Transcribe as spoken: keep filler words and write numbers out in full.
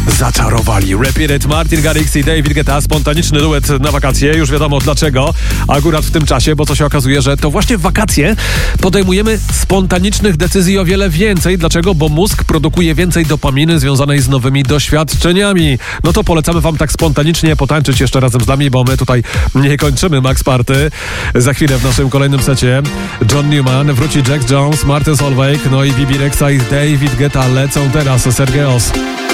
zaczarowali. Repeat It, Martin Garrix i David Guetta, spontaniczny duet na wakacje. Już wiadomo dlaczego. Akurat w tym czasie, bo co się okazuje, że to właśnie w wakacje podejmujemy spontanicznych decyzji o wiele więcej. Dlaczego? Bo mózg produkuje więcej dopaminy związanej z nowymi doświadczeniami. No to polecamy wam tak spontanicznie potańczyć jeszcze razem z nami, bo my tutaj nie kończymy Max Party. Za chwilę w naszym kolejnym secie John Newman, wróci Jack Jones, Martin Solveig, no i Bibi Rexa i David Guetta lecą teraz. Sergeos.